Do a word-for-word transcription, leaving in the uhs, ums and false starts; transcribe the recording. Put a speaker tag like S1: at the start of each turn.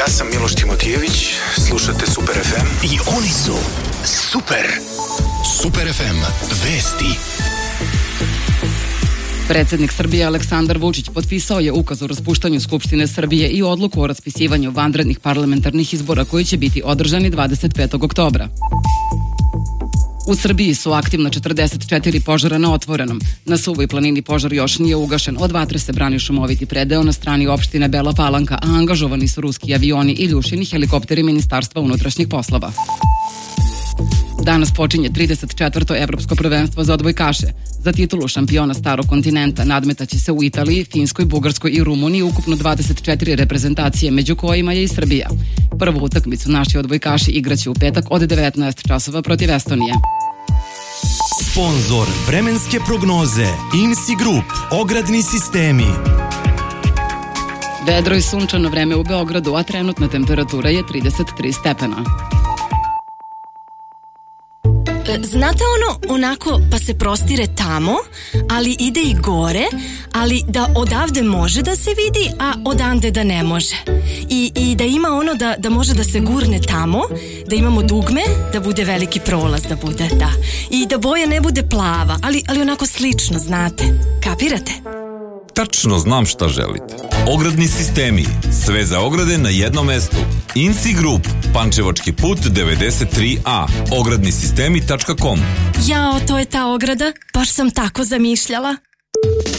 S1: Ja sam Miloš Timotijević, slušate Super ef em.
S2: I oni su Super. Super ef em, vesti.
S3: Predsednik Srbije Aleksandar Vučić potpisao je ukaz o raspuštanju Skupštine Srbije i odluku o raspisivanju vanrednih parlamentarnih izbora koji će biti održani dvadeset petog oktobra. U Srbiji su aktivna četrdeset četiri požara na otvorenom. Na Suvoj planini požar još nije ugašen. Od vatre se brani šumoviti predeo na strani opštine Bela Palanka, a angažovani su ruski avioni i Ljušini helikopteri Ministarstva unutrašnjih poslova. Danas počinje trideset četvrto evropsko prvenstvo za odbojkaše. Za titulu šampiona starog kontinenta nadmetaće se u Italiji, Finskoj, Bugarskoj i Rumuniji ukupno dvadeset četiri reprezentacije, među kojima je i Srbija. Prvu utakmicu naši odbojkaši igraće u petak od devetnaest časova protiv Estonije.
S4: Sponzor vremenske prognoze Insi Group, ogradni sistemi.
S3: Vedro i sunčano vreme u Beogradu, a trenutna temperatura je trideset tri stepena.
S5: Znate ono, onako pa se prostire tamo, ali ide i gore, ali da odavde može da se vidi, a odande da ne može. I, i da ima ono da, da može da se gurne tamo, da imamo dugme, da bude veliki prolaz, da bude, da. I da boja ne bude plava, ali, ali onako slično, znate. Kapirate?
S6: Tačno znam šta želite. Ogradni sistemi. Sve za ograde na jednom mestu. Insi Group. Pančevački put devedeset tri a. ogradni sistemi tačka com.
S5: Jao, to je ta ograda. Baš sam tako zamišljala.